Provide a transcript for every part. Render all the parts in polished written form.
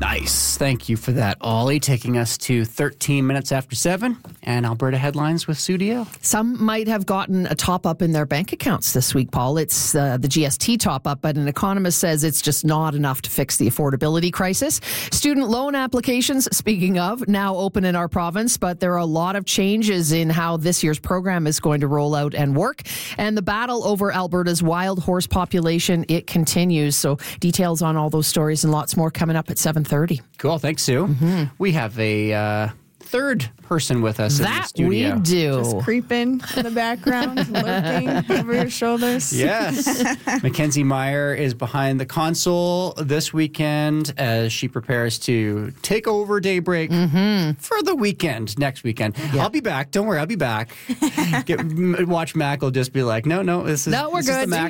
Nice. Thank you for that, Ollie. Taking us to 13 minutes after 7 and Alberta headlines with Sue Dio. Some might have gotten a top-up in their bank accounts this week, Paul. It's the GST top-up, but an economist says it's just not enough to fix the affordability crisis. Student loan applications, speaking of, now open in our province, but there are a lot of changes in how this year's program is going to roll out and work. And the battle over Alberta's wild horse population, it continues. So details on all those stories and lots more coming up at 7:30. Cool. Thanks, Sue. Mm-hmm. We have a third person with us in the studio. That we do. Just creeping in the background, lurking over your shoulders. Yes. Mackenzie Meyer is behind the console this weekend as she prepares to take over Daybreak for the weekend, next weekend. Yeah. I'll be back. Don't worry, I'll be back. Watch Mac will just be like, no, this is the Mac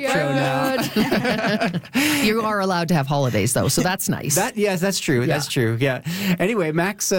show now. You are allowed to have holidays, though, so that's nice. Yes, that's true. Yeah. That's true. Yeah. Anyway, Mac's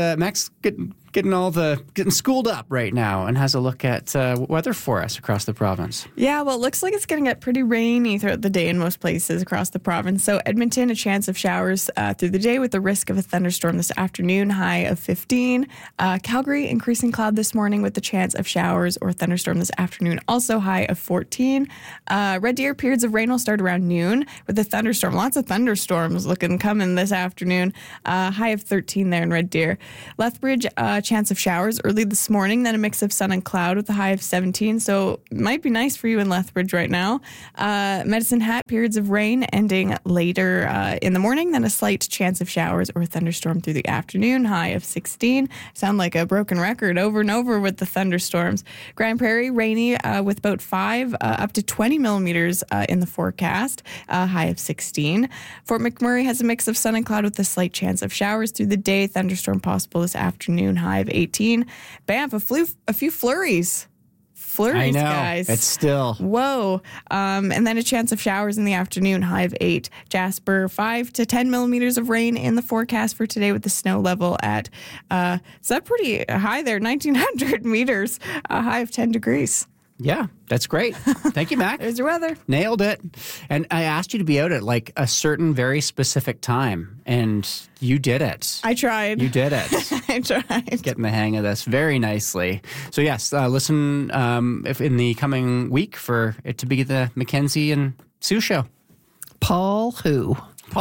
getting schooled up right now and has a look at weather for us across the province. Yeah, well, it looks like it's going to get pretty rainy throughout the day in most places across the province. So Edmonton, a chance of showers through the day with the risk of a thunderstorm this afternoon, high of 15. Calgary, increasing cloud this morning with the chance of showers or thunderstorm this afternoon, also high of 14. Red Deer, periods of rain will start around noon with a thunderstorm. Lots of thunderstorms coming this afternoon. High of 13 there in Red Deer. Lethbridge, chance of showers early this morning, then a mix of sun and cloud with a high of 17. So it might be nice for you in Lethbridge right now. Medicine Hat, periods of rain ending later in the morning, then a slight chance of showers or thunderstorm through the afternoon, high of 16. Sound like a broken record over and over with the thunderstorms. Grand Prairie, rainy with about 5 up to 20 millimeters in the forecast, high of 16. Fort McMurray has a mix of sun and cloud with a slight chance of showers through the day, thunderstorm possible this afternoon, high of 18. Banff, a few flurries. I know. Guys. It's still. Whoa. And then a chance of showers in the afternoon, high of 8. Jasper, 5 to 10 millimeters of rain in the forecast for today with the snow level at, is that pretty high there? 1,900 meters, a high of 10 degrees. Yeah, that's great. Thank you, Mac. There's your weather. Nailed it. And I asked you to be out at like a certain very specific time, and you did it. I tried. You did it. I tried. Getting the hang of this very nicely. So yes, listen if in the coming week for it to be the Mackenzie and Sue show. Paul who?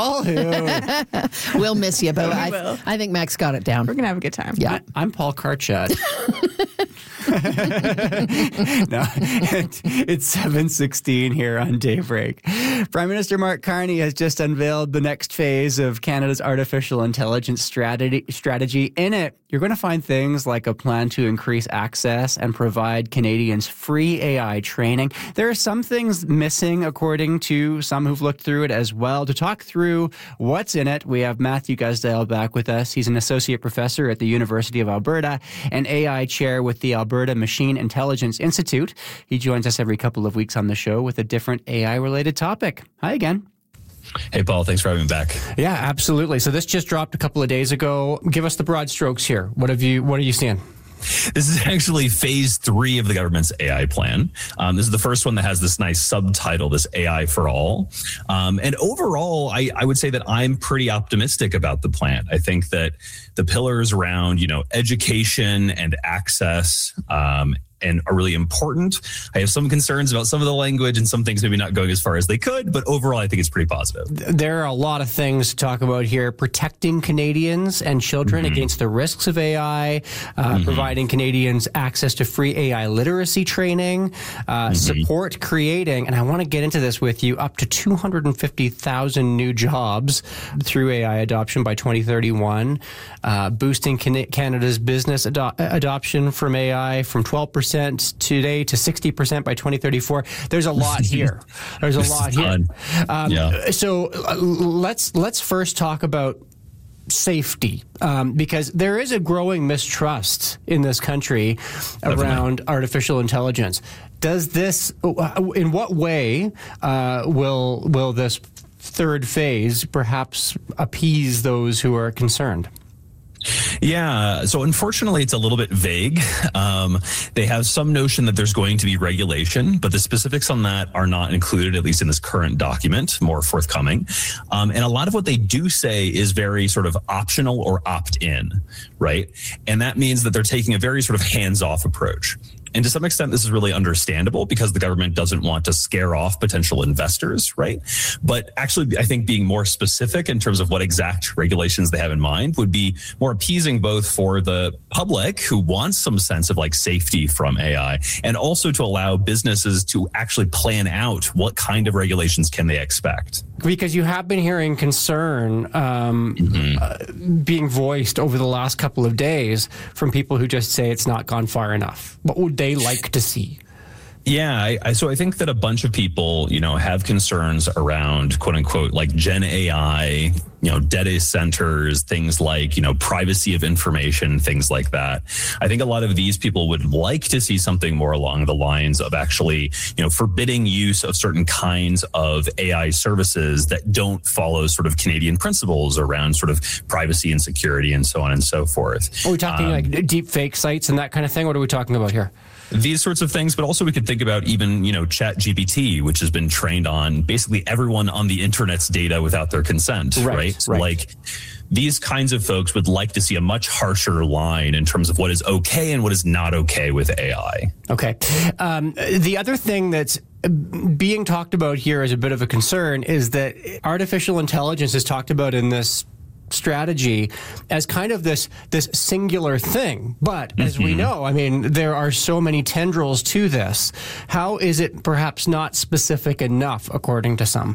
We'll miss you, but I think Mac's got it down. We're going to have a good time. Yeah. I'm Paul Karchad. No, it's 7:16 here on Daybreak. Prime Minister Mark Carney has just unveiled the next phase of Canada's artificial intelligence strategy. In it, you're going to find things like a plan to increase access and provide Canadians free AI training. There are some things missing, according to some who've looked through it as well. To talk through what's in it, we have Matthew Gusdale back with us. He's an associate professor at the University of Alberta and AI chair with the Alberta Machine Intelligence Institute. He joins us every couple of weeks on the show with a different AI-related topic. Hi again. Hey, Paul. Thanks for having me back. Yeah, absolutely. So this just dropped a couple of days ago. Give us the broad strokes here. What are you seeing? This is actually phase 3 of the government's AI plan. This is the first one that has this nice subtitle, this AI for all. And overall, I would say that I'm pretty optimistic about the plan. I think that the pillars around, education and access, and are really important. I have some concerns about some of the language and some things maybe not going as far as they could, but overall, I think it's pretty positive. There are a lot of things to talk about here. Protecting Canadians and children against the risks of AI, providing Canadians access to free AI literacy training, support creating, and I want to get into this with you, up to 250,000 new jobs through AI adoption by 2031, boosting Canada's business adoption from AI from 12% today to 60% by 2034. There's a lot here. So let's first talk about safety, because there is a growing mistrust in this country around artificial intelligence. Does this, in what way will this third phase perhaps appease those who are concerned? Yeah. So unfortunately, it's a little bit vague. They have some notion that there's going to be regulation, but the specifics on that are not included, at least in this current document, more forthcoming. And a lot of what they do say is very sort of optional or opt-in, right? And that means that they're taking a very sort of hands-off approach. And to some extent, this is really understandable because the government doesn't want to scare off potential investors, right? But actually, I think being more specific in terms of what exact regulations they have in mind would be more appeasing both for the public who wants some sense of like safety from AI, and also to allow businesses to actually plan out what kind of regulations can they expect. Because you have been hearing concern being voiced over the last couple of days from people who just say it's not gone far enough. What would they like to see? Yeah, so I think that a bunch of people, have concerns around quote unquote like Gen AI, data centers, things like, privacy of information, things like that. I think a lot of these people would like to see something more along the lines of actually, forbidding use of certain kinds of AI services that don't follow sort of Canadian principles around sort of privacy and security and so on and so forth. Are we talking like deep fake sites and that kind of thing? What are we talking about here? These sorts of things, but also we could think about even, ChatGPT, which has been trained on basically everyone on the internet's data without their consent, right? So like these kinds of folks would like to see a much harsher line in terms of what is okay and what is not okay with AI. Okay. The other thing that's being talked about here as a bit of a concern is that artificial intelligence is talked about in this strategy as kind of this singular thing. But as we know, I mean, there are so many tendrils to this. How is it perhaps not specific enough, according to some?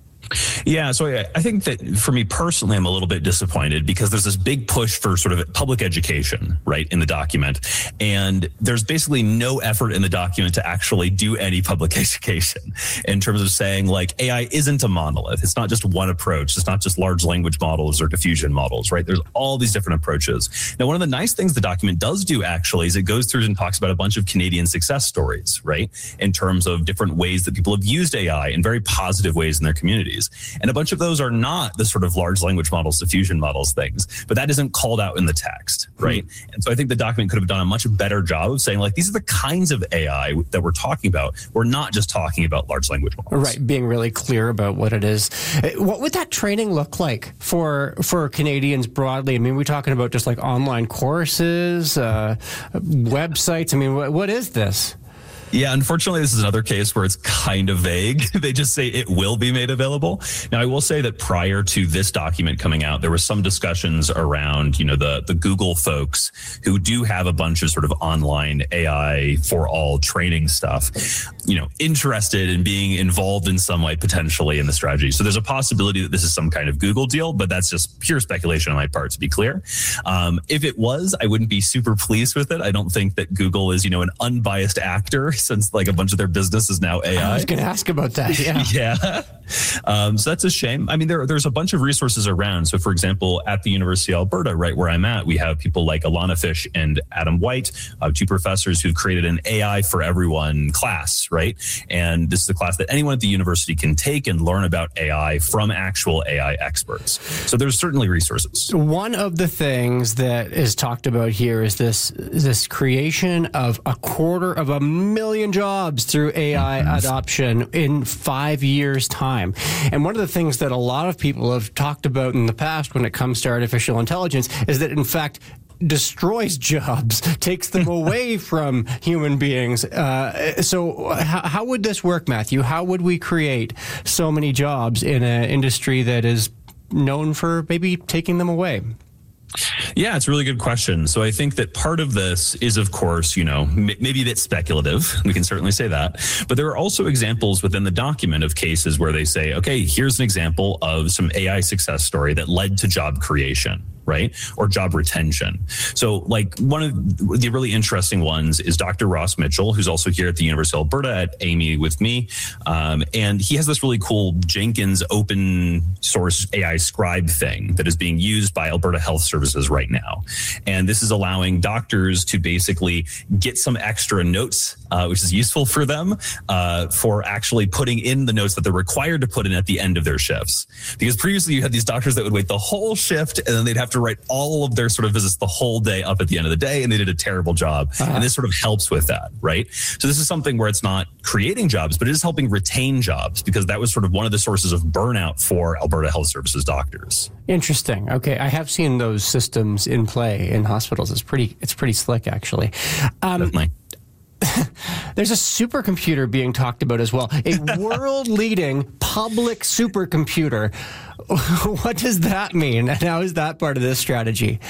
Yeah, so I think that for me personally, I'm a little bit disappointed because there's this big push for sort of public education, right, in the document. And there's basically no effort in the document to actually do any public education in terms of saying like AI isn't a monolith. It's not just one approach. It's not just large language models or diffusion models, right? There's all these different approaches. Now, one of the nice things the document does do actually is it goes through and talks about a bunch of Canadian success stories, right, in terms of different ways that people have used AI in very positive ways in their communities. And a bunch of those are not the sort of large language models, diffusion models things, but that isn't called out in the text, right? And so I think the document could have done a much better job of saying like, these are the kinds of AI that we're talking about. We're not just talking about large language models. Right, being really clear about what it is. What would that training look like for Canadians broadly? I mean, we're talking about just like online courses, websites. I mean, what is this? Yeah, unfortunately, this is another case where it's kind of vague. They just say it will be made available. Now, I will say that prior to this document coming out, there were some discussions around, the Google folks who do have a bunch of sort of online AI for all training stuff, interested in being involved in some way potentially in the strategy. So there's a possibility that this is some kind of Google deal, but that's just pure speculation on my part, to be clear. If it was, I wouldn't be super pleased with it. I don't think that Google is, an unbiased actor, since like a bunch of their business is now AI. I was going to ask about that. Yeah. Yeah. So that's a shame. I mean, there's a bunch of resources around. So for example, at the University of Alberta, right where I'm at, we have people like Alana Fish and Adam White, two professors who've created an AI for everyone class, right? And this is a class that anyone at the university can take and learn about AI from actual AI experts. So there's certainly resources. One of the things that is talked about here is this creation of 250,000 jobs through AI adoption in 5 years' time. And one of the things that a lot of people have talked about in the past when it comes to artificial intelligence is that, in fact, destroys jobs, takes them away from human beings. So how would this work, Matthew? How would we create so many jobs in an industry that is known for maybe taking them away? Yeah, it's a really good question. So I think that part of this is, of course, maybe a bit speculative. We can certainly say that. But there are also examples within the document of cases where they say, okay, here's an example of some AI success story that led to job creation, right? Or job retention. So like one of the really interesting ones is Dr. Ross Mitchell, who's also here at the University of Alberta at AME with me. And he has this really cool Jenkins open source AI scribe thing that is being used by Alberta Health Services right now. And this is allowing doctors to basically get some extra notes, which is useful for them, for actually putting in the notes that they're required to put in at the end of their shifts. Because previously you had these doctors that would wait the whole shift and then they'd have to to write all of their sort of visits the whole day up at the end of the day, and they did a terrible job. And this sort of helps with that, right? So this is something where it's not creating jobs, but it is helping retain jobs, because that was sort of one of the sources of burnout for Alberta Health Services doctors. Interesting. Okay, I have seen those systems in play in hospitals. It's pretty slick, actually. Definitely. There's a supercomputer being talked about as well. A world-leading public supercomputer. What does that mean? And how is that part of this strategy?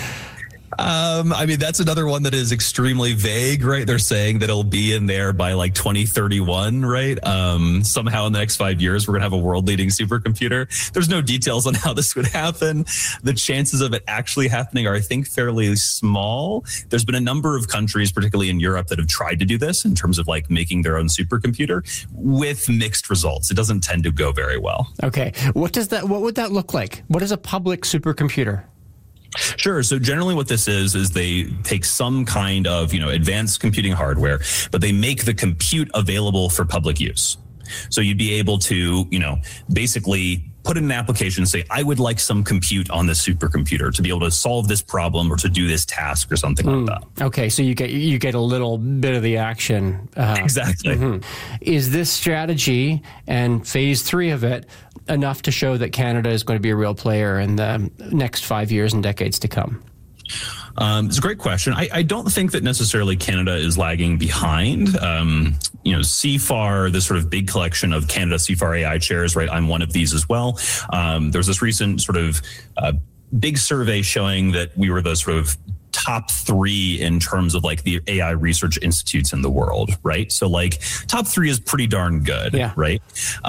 I mean, that's another one that is extremely vague, right? They're saying that it'll be in there by like 2031, right? Somehow in the next 5 years, we're going to have a world-leading supercomputer. There's no details on how this would happen. The chances of it actually happening are, I think, fairly small. There's been a number of countries, particularly in Europe, that have tried to do this in terms of like making their own supercomputer with mixed results. It doesn't tend to go very well. Okay. What would that look like? What is a public supercomputer? Sure. So generally what this is they take some kind of, advanced computing hardware, but they make the compute available for public use. So you'd be able to, basically put in an application, say, I would like some compute on this supercomputer to be able to solve this problem or to do this task or something like that. Okay. So you get a little bit of the action. Exactly. Mm-hmm. Is this strategy and phase 3 of it enough to show that Canada is going to be a real player in the next 5 years and decades to come? It's a great question. I don't think that necessarily Canada is lagging behind. CFAR, this sort of big collection of Canada CFAR AI chairs, right? I'm one of these as well. There's this recent sort of big survey showing that we were the sort of top 3 in terms of like the AI research institutes in the world, right? So like top 3 is pretty darn good, right?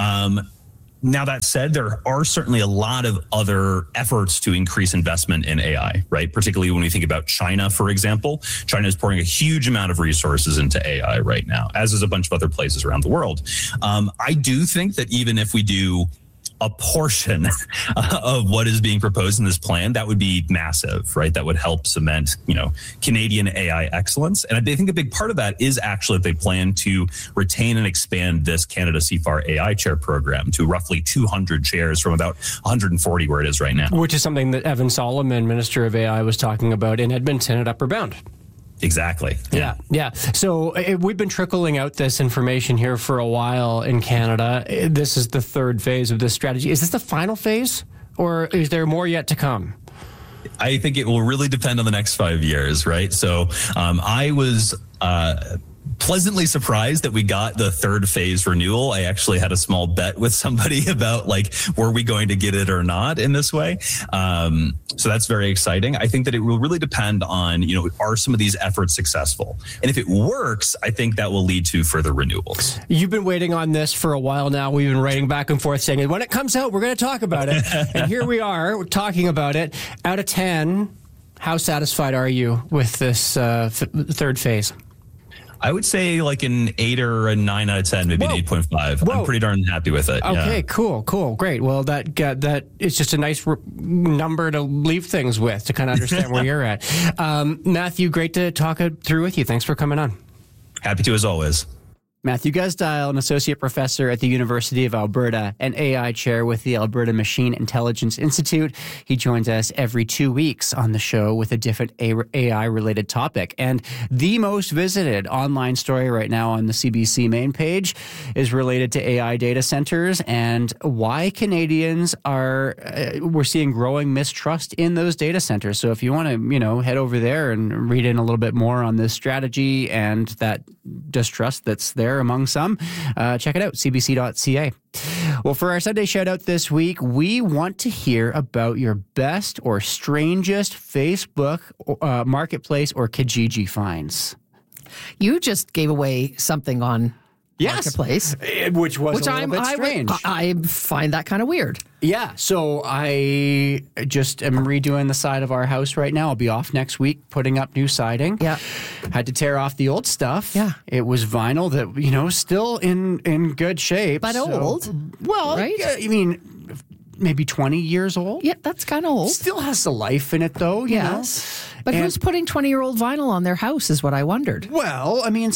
Now, that said, there are certainly a lot of other efforts to increase investment in AI, right? Particularly when we think about China, for example. China is pouring a huge amount of resources into AI right now, as is a bunch of other places around the world. I do think that even if we do a portion of what is being proposed in this plan, that would be massive, right? That would help cement, Canadian AI excellence. And I think a big part of that is actually that they plan to retain and expand this Canada CFAR AI chair program to roughly 200 chairs from about 140 where it is right now. Which is something that Evan Solomon, Minister of AI, was talking about in Edmonton at Upper Bound. Exactly. Yeah. So we've been trickling out this information here for a while in Canada. This is the 3rd phase of this strategy. Is this the final phase, or is there more yet to come? I think it will really depend on the next 5 years, right? So I was pleasantly surprised that we got the 3rd phase renewal. I actually had a small bet with somebody about like, were we going to get it or not in this way? So that's very exciting. I think that it will really depend on, are some of these efforts successful? And if it works, I think that will lead to further renewals. You've been waiting on this for a while now. We've been writing back and forth saying, when it comes out, we're going to talk about it. And here we are, we're talking about it. Out of 10, how satisfied are you with this 3rd phase? I would say like an 8 or a 9 out of 10, maybe an 8.5. I'm pretty darn happy with it. Okay, cool, great. Well, that is just a nice number to leave things with to kind of understand where you're at. Matthew, great to talk it through with you. Thanks for coming on. Happy to, as always. Matthew Gusdile, an associate professor at the University of Alberta and AI chair with the Alberta Machine Intelligence Institute. He joins us every 2 weeks on the show with a different AI-related topic. And the most visited online story right now on the CBC main page is related to AI data centers and why Canadians we're seeing growing mistrust in those data centers. So if you want to, head over there and read in a little bit more on this strategy and that distrust that's there among some, check it out, cbc.ca. Well, for our Sunday shout out this week, we want to hear about your best or strangest Facebook Marketplace or Kijiji finds. You just gave away something on Marketplace, which was a little bit strange. I find that kind of weird. Yeah, so I just am redoing the side of our house right now. I'll be off next week putting up new siding. Yeah. Had to tear off the old stuff. Yeah. It was vinyl that, still in good shape. But old. Well, right? I mean, maybe 20 years old. Yeah, that's kind of old. Still has the life in it, though, you know. But who's putting 20-year-old vinyl on their house is what I wondered. Well, I mean,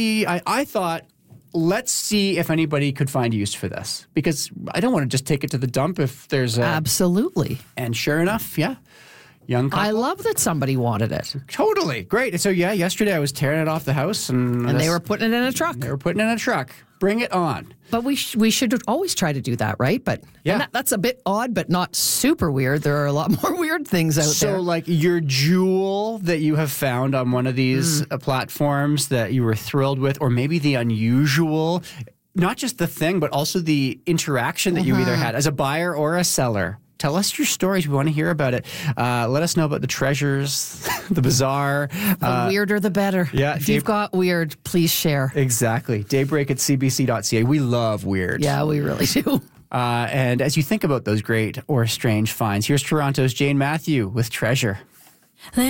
I thought, let's see if anybody could find use for this, because I don't want to just take it to the dump if there's Absolutely. And sure enough, young couple. I love that somebody wanted it. Totally. Great. So, yeah, yesterday I was tearing it off the house. And they were putting it in a truck. They were putting it in a truck. Bring it on. But we should always try to do that, right? But Yeah. that's a bit odd, but not super weird. There are a lot more weird things out there. So, like your jewel that you have found on one of these platforms that you were thrilled with, or maybe the unusual, not just the thing, but also the interaction that you either had as a buyer or a seller. Tell us your stories. We want to hear about it. Let us know about the treasures, the bizarre. The weirder, the better. yeah, If you've got weird, please share. Exactly. Daybreak at cbc.ca. We love weird. Yeah, we really do. And as you think about those great or strange finds, here's Toronto's Jane Matthew with Treasure.